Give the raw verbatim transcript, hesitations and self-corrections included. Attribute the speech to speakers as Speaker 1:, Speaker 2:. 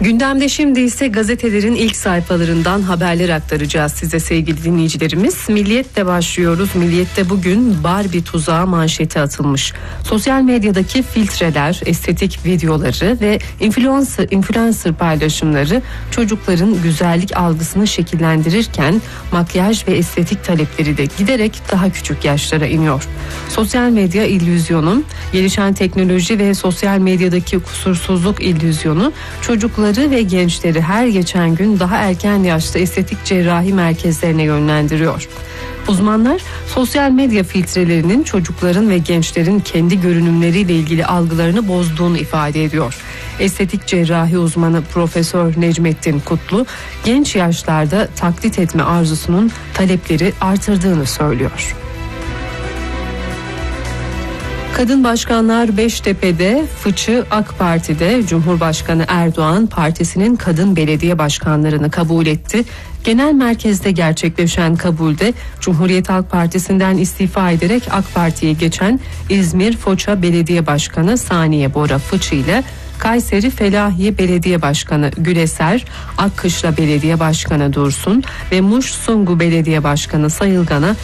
Speaker 1: Gündemde şimdi ise gazetelerin ilk sayfalarından haberler aktaracağız size sevgili dinleyicilerimiz. Milliyet'le başlıyoruz. Milliyet'te bugün Barbie tuzağı manşeti atılmış. Sosyal medyadaki filtreler, estetik videoları ve influencer, influencer paylaşımları çocukların güzellik algısını şekillendirirken makyaj ve estetik talepleri de giderek daha küçük yaşlara iniyor. Sosyal medya illüzyonu, gelişen teknoloji ve sosyal medyadaki kusursuzluk illüzyonu çocukları ve gençleri her geçen gün daha erken yaşta estetik cerrahi merkezlerine yönlendiriyor. Uzmanlar sosyal medya filtrelerinin çocukların ve gençlerin kendi görünümleriyle ilgili algılarını bozduğunu ifade ediyor. Estetik cerrahi uzmanı Profesör Necmettin Kutlu, genç yaşlarda taklit etme arzusunun talepleri artırdığını söylüyor. Kadın başkanlar Beştepe'de, Fıçı AK Parti'de Cumhurbaşkanı Erdoğan partisinin kadın belediye başkanlarını kabul etti. Genel merkezde gerçekleşen kabulde Cumhuriyet Halk Partisi'nden istifa ederek AK Parti'ye geçen İzmir Foça Belediye Başkanı Saniye Bora Fıçı ile Kayseri Felahiye Belediye Başkanı Güleser, Akkışla Belediye Başkanı Dursun ve Muş Sungu Belediye Başkanı Sayılgan'a